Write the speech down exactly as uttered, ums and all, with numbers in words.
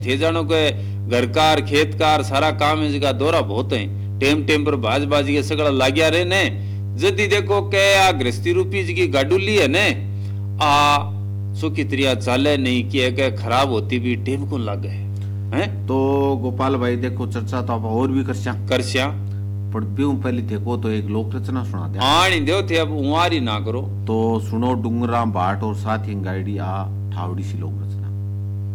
थे जानो के घर कार खेत कार सारा काम है जगह दौरा बहुत है टेम टेम पर बाज बाज के सगड़ा लाग्या रहे ने जदी देखो के आ गृहस्थी रूपी जी की गाडुली है ने आ सुखी त्रिया चाले नहीं कि है खराब होती भी टेम को लागे हैं। तो गोपाल भाई देखो चर्चा तो आप और भी करस्या करस्या पर ब्यूं पहले देखो तो एक लोक रचना सुना दे हाँ नहीं देव थे अब उवारी ना करो तो सुनो डूंगरा भाट और साथ ही गाइडी आ ठावड़ी सी लोक रचना।